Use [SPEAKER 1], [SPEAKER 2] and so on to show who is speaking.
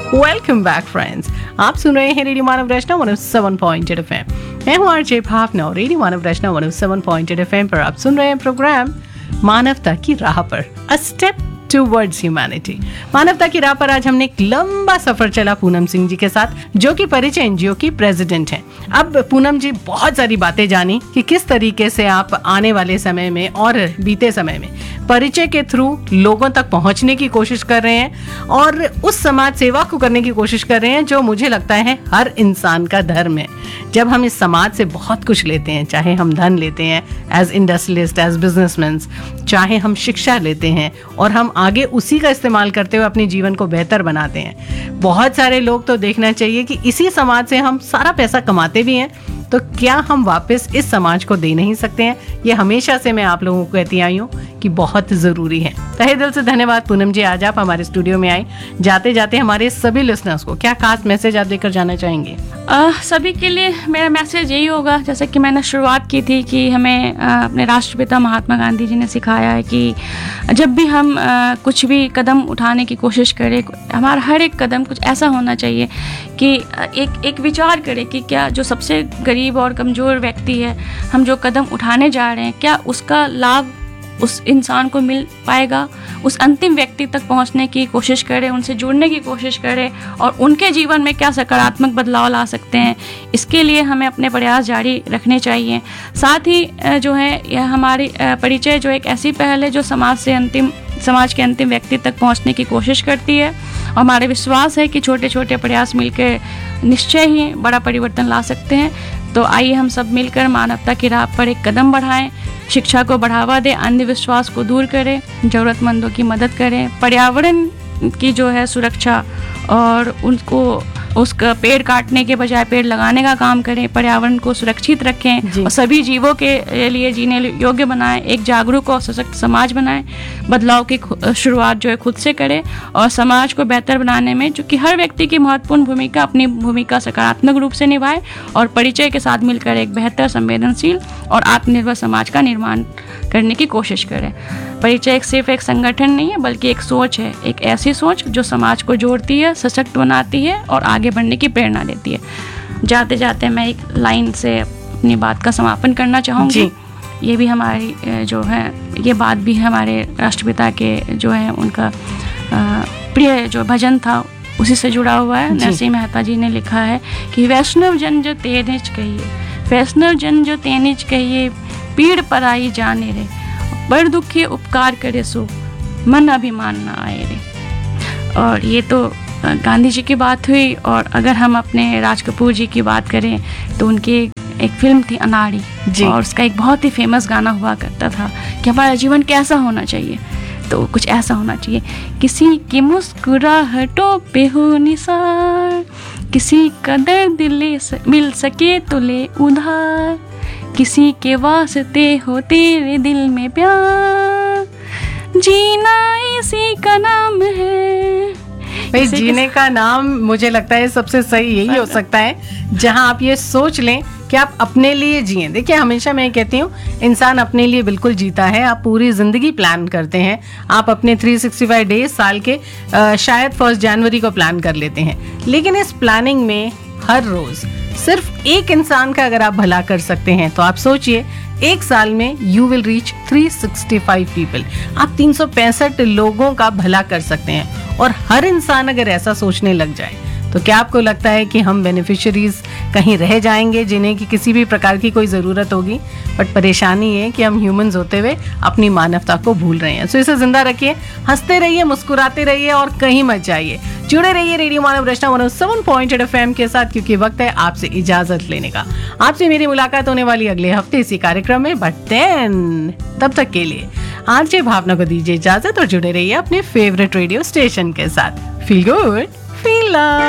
[SPEAKER 1] Welcome back friends, आप सुन रहे हैं रेडियो मानव रचना 107.8 FM। मैं हूँ आरजे भावना और रेडियो मानव रचना 107.8 FM पर आप सुन रहे हैं प्रोग्राम मानवता की राह पर, अ स्टेप टुवर्ड्स ह्यूमैनिटी। मानवता की राह पर आज हमने एक लंबा सफर चला पूनम सिंह जी के साथ, जो कि परिचय एनजीओ की प्रेसिडेंट हैं। अब पूनम जी बहुत सारी बातें जानी कि किस तरीके से आप आने वाले समय में और बीते समय में परिचय के थ्रू लोगों तक पहुंचने की कोशिश कर रहे हैं और उस समाज सेवा को करने की कोशिश कर रहे हैं जो मुझे लगता है हर इंसान का धर्म है। जब हम इस समाज से बहुत कुछ लेते हैं, चाहे हम धन लेते हैं एज इंडस्ट्रियलिस्ट, एज बिजनेसमैन, चाहे हम शिक्षा लेते हैं और हम आगे उसी का इस्तेमाल करते हुए अपने जीवन को बेहतर बनाते हैं। बहुत सारे लोग तो देखना चाहिए कि इसी समाज से हम सारा पैसा कमाते भी हैं, तो क्या हम वापस इस समाज को दे नहीं सकते हैं? ये हमेशा से मैं आप लोगों को कहती आई हूँ कि बहुत ज़रूरी है। तहे दिल से धन्यवाद पूनम जी, आज आप हमारे स्टूडियो में आए। जाते जाते हमारे सभी लिसनर्स को क्या खास मैसेज आप देकर जाना चाहेंगे?
[SPEAKER 2] सभी के लिए मेरा मैसेज यही होगा, जैसे कि मैंने शुरुआत की थी कि हमें अपने राष्ट्रपिता महात्मा गांधी जी ने सिखाया है कि जब भी हम कुछ भी कदम उठाने की कोशिश करें, हमारा हर एक कदम कुछ ऐसा होना चाहिए कि एक विचार करें कि क्या जो सबसे गरीब और कमज़ोर व्यक्ति है, हम जो कदम उठाने जा रहे हैं, क्या उसका लाभ उस इंसान को मिल पाएगा। उस अंतिम व्यक्ति तक पहुंचने की कोशिश करें, उनसे जुड़ने की कोशिश करें और उनके जीवन में क्या सकारात्मक बदलाव ला सकते हैं, इसके लिए हमें अपने प्रयास जारी रखने चाहिए। साथ ही जो है यह हमारी परिचय जो एक ऐसी पहल है जो समाज के अंतिम व्यक्ति तक पहुंचने की कोशिश करती है और हमारे विश्वास है कि छोटे छोटे प्रयास मिलकर निश्चय ही बड़ा परिवर्तन ला सकते हैं। तो आइए हम सब मिलकर मानवता की राह पर एक कदम बढ़ाएं, शिक्षा को बढ़ावा दें, अंधविश्वास को दूर करें, ज़रूरतमंदों की मदद करें, पर्यावरण की जो है सुरक्षा और उनको उसका पेड़ काटने के बजाय पेड़ लगाने का काम करें, पर्यावरण को सुरक्षित रखें और सभी जीवों के लिए जीने योग्य बनाएं, एक जागरूक और सशक्त समाज बनाएं। बदलाव की शुरुआत जो है खुद से करें और समाज को बेहतर बनाने में जो कि हर व्यक्ति की महत्वपूर्ण भूमिका, अपनी भूमिका सकारात्मक रूप से निभाए और परिचय के साथ मिलकर एक बेहतर, संवेदनशील और आत्मनिर्भर समाज का निर्माण करने की कोशिश करें। परिचय सिर्फ एक संगठन नहीं है बल्कि एक सोच है, एक ऐसी सोच जो समाज को जोड़ती है, सशक्त बनाती है और आगे बढ़ने की प्रेरणा देती है। जाते जाते मैं एक लाइन से अपनी बात का समापन करना चाहूँगी। ये भी हमारी जो है ये बात भी हमारे राष्ट्रपिता के जो है उनका प्रिय जो भजन था उसी से जुड़ा हुआ है। नरसिंह मेहता जी ने लिखा है कि वैष्णव जन जो तेनिज कहिए, वैष्णव जन जो तेनिज कहिए, पीड़ पर आई जाने रे, बड़ दुखी उपकार करे सो मन अभिमान ना आए रे। और ये तो गांधी जी की बात हुई। और अगर हम अपने राज कपूर जी की बात करें तो उनकी एक फिल्म थी अनाड़ी और उसका एक बहुत ही फेमस गाना हुआ करता था कि हमारा जीवन कैसा होना चाहिए, तो कुछ ऐसा होना चाहिए, किसी की मुस्कुराहटों पे हो निसार, किसी का दर्द मिल सके तो ले उधार, किसी के वास्ते हो तेरे दिल में प्यार, जीना इसी का नाम है।
[SPEAKER 1] भाई जीने का नाम मुझे लगता है सबसे सही यही हो सकता है जहां आप ये सोच लें कि आप अपने लिए जिएं। देखिए हमेशा मैं कहती हूँ इंसान अपने लिए बिल्कुल जीता है। आप पूरी जिंदगी प्लान करते हैं, आप अपने 365 डेज साल के शायद 1 जनवरी को प्लान कर लेते हैं, लेकिन इस प्लानिंग में हर रोज सिर्फ एक इंसान का अगर आप भला कर सकते हैं तो आप सोचिए एक साल में यू विल रीच 365 पीपल। आप 365 लोगों का भला कर सकते हैं और हर इंसान अगर ऐसा सोचने लग जाए तो क्या आपको लगता है कि हम बेनिफिशियरीज कहीं रह जाएंगे जिन्हें कि किसी भी प्रकार की कोई ज़रूरत होगी? बट परेशानी है कि हम ह्यूमंस होते हुए अपनी मानवता को भूल रहे हैं। सो इसे जिंदा रखिए, हंसते रहिए, मुस्कुराते रहिए और कहीं मत जाइए। जुड़े रहिए रेडियो मानव रचना 107.8 FM के साथ, क्योंकि वक्त है आपसे इजाजत लेने का। आपसे मेरी मुलाकात होने वाली अगले हफ्ते इसी कार्यक्रम में, बट देन तब तक के लिए आरजे भावना को दीजिए इजाजत और जुड़े रहिए अपने फेवरेट रेडियो स्टेशन के साथ। Feel good, feel love.